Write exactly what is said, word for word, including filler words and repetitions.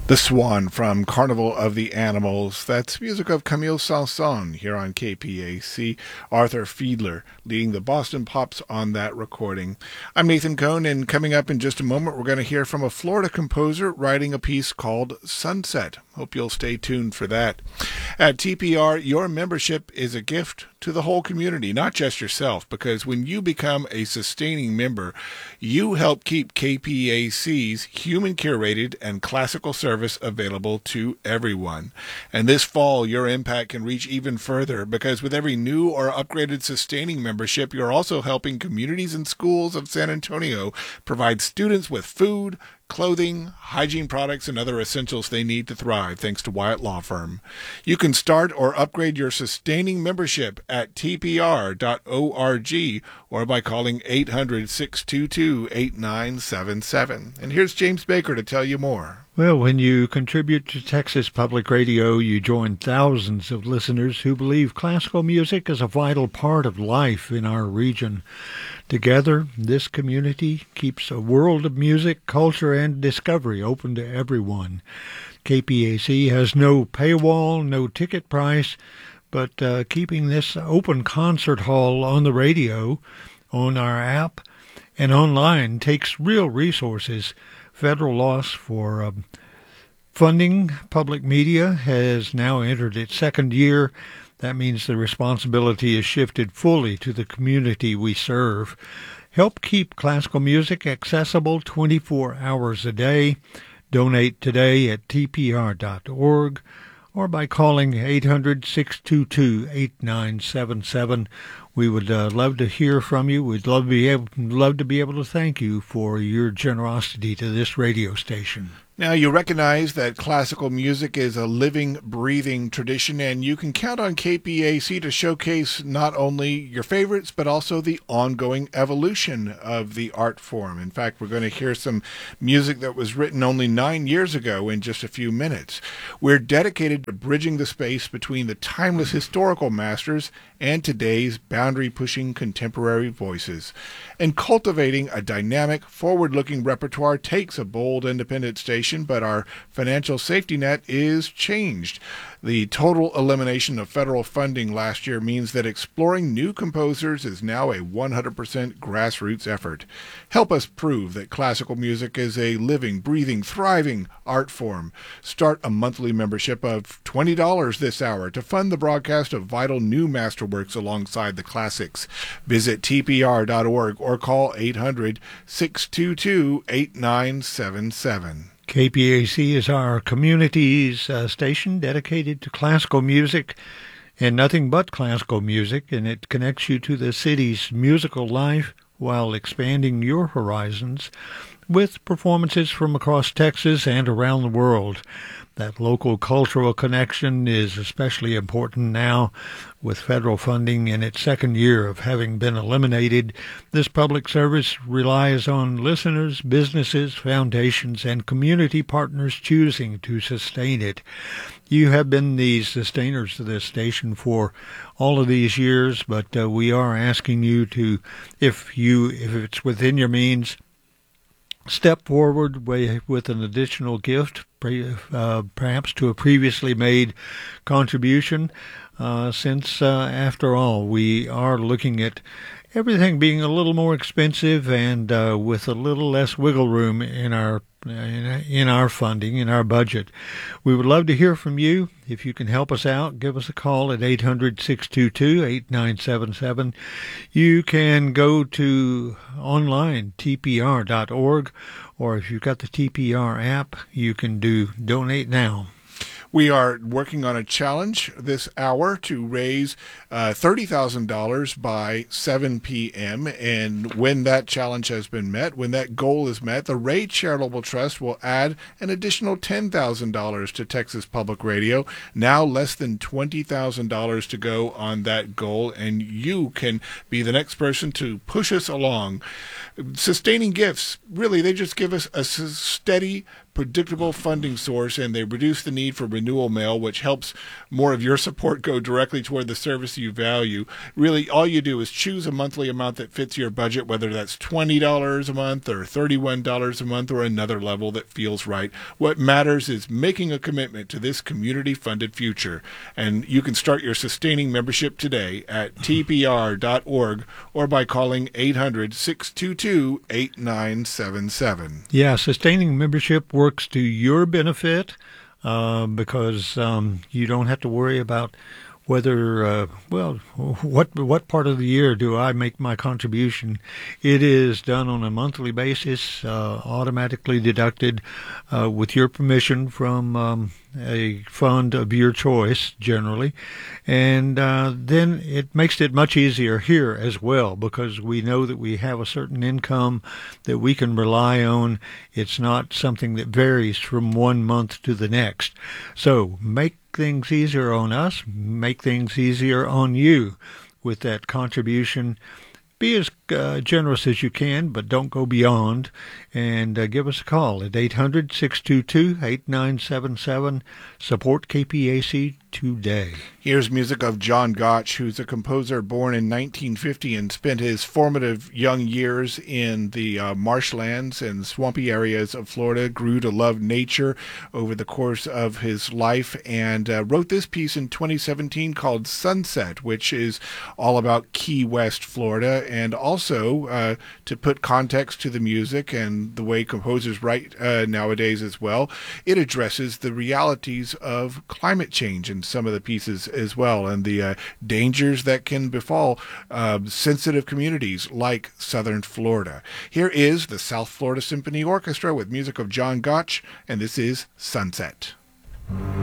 The Swan from Carnival of the Animals. That's music of Camille Saint-Saëns here on K P A C. Arthur Fiedler leading the Boston Pops on that recording. I'm Nathan Cohn, and coming up in just a moment, we're going to hear from a Florida composer writing a piece called Sunset. Hope you'll stay tuned for that. At T P R, your membership is a gift to the whole community, not just yourself, because when you become a sustaining member, you help keep K P A C's human curated and classical service available to everyone. And this fall, your impact can reach even further, because with every new or upgraded sustaining membership, you're also helping communities and schools of San Antonio provide students with food, clothing, hygiene products, and other essentials they need to thrive, thanks to Wyatt Law Firm. You can start or upgrade your sustaining membership at T P R dot org or by calling eight hundred, six two two, eight nine seven seven. And here's James Baker to tell you more. Well, when you contribute to Texas Public Radio, you join thousands of listeners who believe classical music is a vital part of life in our region. Together, this community keeps a world of music, culture, and discovery open to everyone. K P A C has no paywall, no ticket price, but uh, keeping this open concert hall on the radio, on our app, and online takes real resources. Federal laws for uh, funding public media has now entered its second year. That means the responsibility is shifted fully to the community we serve. Help keep classical music accessible twenty-four hours a day. Donate today at T P R dot org or by calling eight hundred, six two two, eight nine seven seven. We would uh, love to hear from you. We'd love to be able, love to be able to thank you for your generosity to this radio station. Now, you recognize that classical music is a living, breathing tradition, and you can count on K P A C to showcase not only your favorites, but also the ongoing evolution of the art form. In fact, we're going to hear some music that was written only nine years ago in just a few minutes. We're dedicated to bridging the space between the timeless historical masters and today's boundary-pushing contemporary voices. And cultivating a dynamic, forward-looking repertoire takes a bold, independent station, but our financial safety net is changed. The total elimination of federal funding last year means that exploring new composers is now a one hundred percent grassroots effort. Help us prove that classical music is a living, breathing, thriving art form. Start a monthly membership of twenty dollars this hour to fund the broadcast of vital new masterworks alongside the classics. Visit T P R dot org or call eight hundred, six two two, eight nine seven seven. K P A C is our community's uh, station dedicated to classical music and nothing but classical music, and it connects you to the city's musical life while expanding your horizons with performances from across Texas and around the world. That local cultural connection is especially important now with federal funding in its second year of having been eliminated. This public service relies on listeners, businesses, foundations, and community partners choosing to sustain it. You have been the sustainers of this station for all of these years, but uh, we are asking you to, if you, if it's within your means, step forward with an additional gift, uh, perhaps to a previously made contribution, uh, since, uh, after all, we are looking at everything being a little more expensive and uh, with a little less wiggle room in our in our funding, in our budget. We would love to hear from you. If you can help us out, give us a call at eight hundred, six two two, eight nine seven seven. You can go to online, T P R dot org, or if you've got the T P R app, you can do Donate Now. We are working on a challenge this hour to raise uh, thirty thousand dollars by seven p.m. And when that challenge has been met, when that goal is met, the Ray Charitable Trust will add an additional ten thousand dollars to Texas Public Radio. Now less than twenty thousand dollars to go on that goal, and you can be the next person to push us along. Sustaining gifts, really, they just give us a steady, predictable funding source, and they reduce the need for renewal renewal mail, which helps more of your support go directly toward the service you value. Really, all you do is choose a monthly amount that fits your budget, whether that's twenty dollars a month or thirty-one dollars a month or another level that feels right. What matters is making a commitment to this community-funded future. And you can start your sustaining membership today at T P R dot org or by calling eight hundred, six two two, eight nine seven seven. Yeah, sustaining membership works to your benefit uh, because um, you don't have to worry about whether, uh, well, what what part of the year do I make my contribution. It is done on a monthly basis, uh, automatically deducted uh, with your permission from um, a fund of your choice, generally. And uh, then it makes it much easier here as well, because we know that we have a certain income that we can rely on. It's not something that varies from one month to the next. So make things easier on us, make things easier on you with that contribution. Be as uh, generous as you can, but don't go beyond. And uh, give us a call at eight hundred, six two two, eight nine seven seven. Support K P A C today. Here's music of John Gotch, who's a composer born in nineteen fifty and spent his formative young years in the uh, marshlands and swampy areas of Florida, grew to love nature over the course of his life, and uh, wrote this piece in twenty seventeen called Sunset, which is all about Key West, Florida. And also, uh, to put context to the music and the way composers write uh, nowadays as well, it addresses the realities of climate change in some of the pieces as well, and the uh, dangers that can befall uh, sensitive communities like Southern Florida. Here is the South Florida Symphony Orchestra with music of John Gotch, and this is Sunset.